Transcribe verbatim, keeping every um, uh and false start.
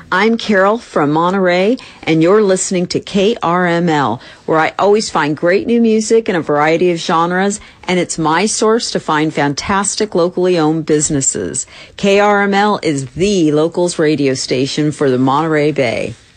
I'm Carol from Monterey, and you're listening to K R M L, where I always find great new music in a variety of genres, and it's my source to find fantastic locally owned businesses. K R M L is the locals radio station for the Monterey Bay.